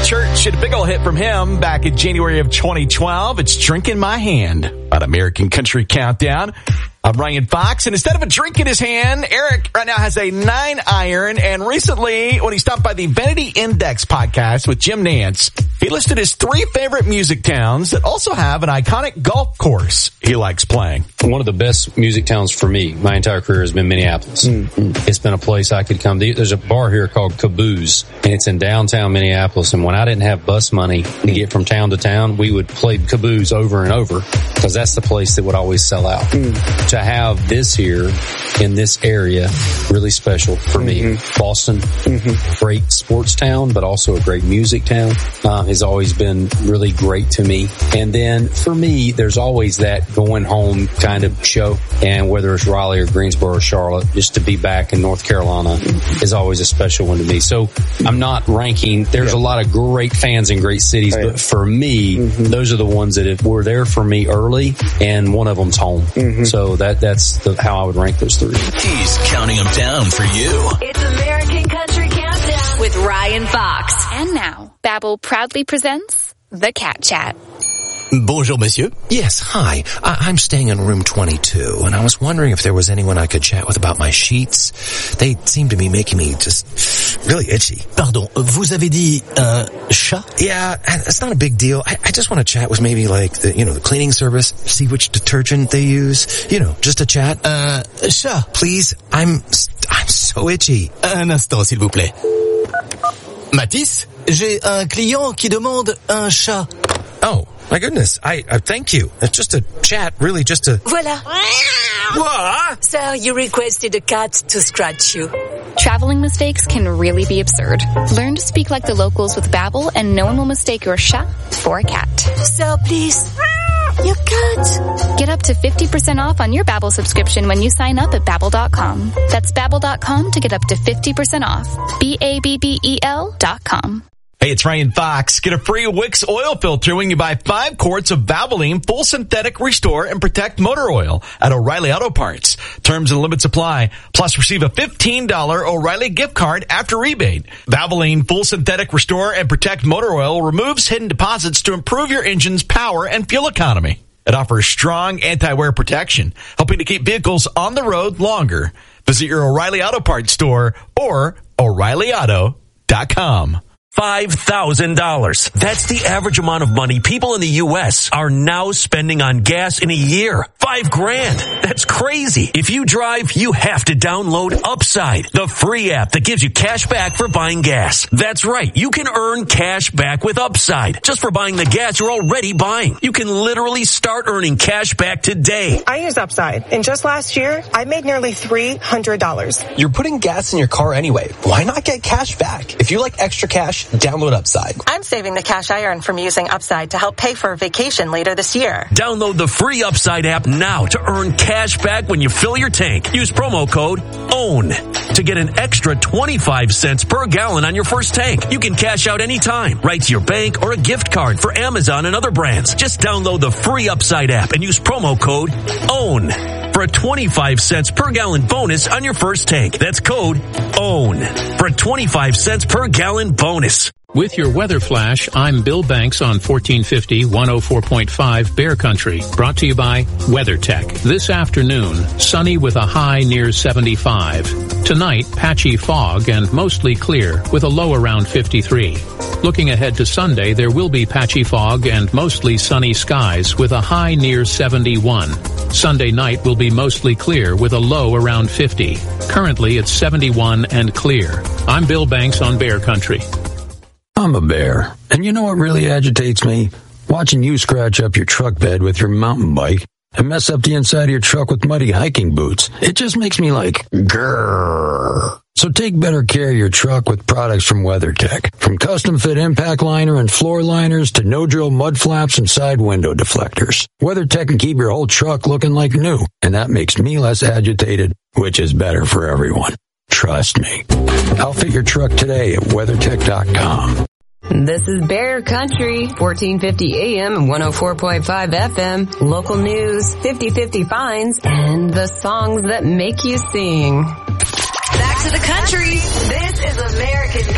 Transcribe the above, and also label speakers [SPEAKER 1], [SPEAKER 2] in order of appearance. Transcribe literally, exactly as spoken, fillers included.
[SPEAKER 1] Church. A big ol' hit from him back in January of twenty twelve. It's Drink in My Hand on American Country Countdown. I'm Ryan Fox, and instead of a drink in his hand, Eric right now has a nine iron, and recently, when he stopped by the Vanity Index podcast with Jim Nance, he listed his three favorite music towns that also have an iconic golf course he likes playing.
[SPEAKER 2] One of the best music towns for me, my entire career, has been Minneapolis. Mm-hmm. It's been a place I could come to. There's a bar here called Caboose, and it's in downtown Minneapolis, and when I didn't have bus money to get from town to town, we would play Caboose over and over, because that's the place that would always sell out. Mm. To have this here in this area, really special for mm-hmm. me. Boston, mm-hmm. great sports town, but also a great music town, uh, has always been really great to me. And then for me, there's always that going home kind of show. And whether it's Raleigh or Greensboro or Charlotte, just to be back in North Carolina mm-hmm. is always a special one to me. So I'm not ranking. There's yeah. a lot of great fans in great cities, right. but for me, mm-hmm. those are the ones that were there for me early, and one of them's home. Mm-hmm. So that that's the, how I would rank those three.
[SPEAKER 3] He's counting them down for you.
[SPEAKER 4] It's American Country Countdown with Ryan Fox.
[SPEAKER 5] And now, Babbel proudly presents The Cat Chat.
[SPEAKER 6] Bonjour, monsieur.
[SPEAKER 7] Yes, hi. I- I'm staying in room twenty-two, and I was wondering if there was anyone I could chat with about my sheets. They seem to be making me just really itchy.
[SPEAKER 6] Pardon, vous avez dit un chat?
[SPEAKER 7] Yeah, it's not a big deal. I, I just want to chat with maybe like the, you know, the cleaning service, see which detergent they use. You know, just a chat.
[SPEAKER 6] Un chat?
[SPEAKER 7] Please, I'm, I'm so itchy.
[SPEAKER 6] Un instant, s'il vous plaît. Mathis, j'ai un client qui demande un chat.
[SPEAKER 7] Oh. My goodness, I, I thank you. It's just a chat, really just a...
[SPEAKER 8] Voila.
[SPEAKER 7] What?
[SPEAKER 8] So you requested a cat to scratch you.
[SPEAKER 5] Traveling mistakes can really be absurd. Learn to speak like the locals with Babbel, and no one will mistake your chat for a cat.
[SPEAKER 8] So please, your cat.
[SPEAKER 5] Get up to fifty percent off on your Babbel subscription when you sign up at Babbel dot com. That's Babbel dot com to get up to fifty percent off. B A B B E L dot com.
[SPEAKER 1] Hey, it's Ryan Fox. Get a free Wix oil filter when you buy five quarts of Valvoline Full Synthetic Restore and Protect Motor Oil at O'Reilly Auto Parts. Terms and limits apply. Plus, receive a fifteen dollars O'Reilly gift card after rebate. Valvoline Full Synthetic Restore and Protect Motor Oil removes hidden deposits to improve your engine's power and fuel economy. It offers strong anti-wear protection, helping to keep vehicles on the road longer. Visit your O'Reilly Auto Parts store or O'Reilly Auto dot com.
[SPEAKER 3] five thousand dollars. That's the average amount of money people in the U S are now spending on gas in a year. Five grand. That's crazy. If you drive, you have to download Upside, the free app that gives you cash back for buying gas. That's right. You can earn cash back with Upside just for buying the gas you're already buying. You can literally start earning cash back today.
[SPEAKER 9] I use Upside, and just last year, I made nearly three hundred dollars.
[SPEAKER 10] You're putting gas in your car anyway. Why not get cash back? If you like extra cash, download Upside.
[SPEAKER 9] I'm saving the cash I earn from using Upside to help pay for a vacation later this year.
[SPEAKER 3] Download the free Upside app now to earn cash back when you fill your tank. Use promo code OWN to get an extra twenty-five cents per gallon on your first tank. You can cash out anytime, right to your bank or a gift card for Amazon and other brands. Just download the free Upside app and use promo code OWN for a twenty-five cents per gallon bonus on your first tank. That's code OWN for a twenty-five cents per gallon bonus.
[SPEAKER 11] With your weather flash, I'm Bill Banks on fourteen fifty, one oh four point five Bear Country, brought to you by WeatherTech. This afternoon, sunny with a high near seventy-five. Tonight, patchy fog and mostly clear with a low around fifty-three. Looking ahead to Sunday, there will be patchy fog and mostly sunny skies with a high near seventy-one. Sunday night will be mostly clear with a low around fifty. Currently, it's seventy-one and clear. I'm Bill Banks on Bear Country.
[SPEAKER 12] I'm a bear, and you know what really agitates me? Watching you scratch up your truck bed with your mountain bike and mess up the inside of your truck with muddy hiking boots. It just makes me like, grrr. So take better care of your truck with products from WeatherTech. From custom fit impact liner and floor liners to no-drill mud flaps and side window deflectors. WeatherTech can keep your whole truck looking like new, and that makes me less agitated, which is better for everyone. Trust me. Outfit your truck today at WeatherTech dot com.
[SPEAKER 13] This is Bear Country, fourteen fifty A M and one oh four point five F M. Local news, fifty fifty finds, and the songs that make you sing.
[SPEAKER 4] Back to the country. This is American